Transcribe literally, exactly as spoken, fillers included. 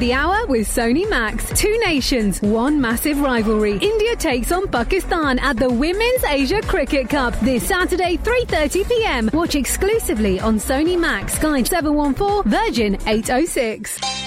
the hour with Sony Max. Two nations, one massive rivalry. India takes on Pakistan at the Women's Asia Cricket Cup this Saturday, three thirty p m. Watch exclusively on Sony Max. Sky seven one four, Virgin eight oh six.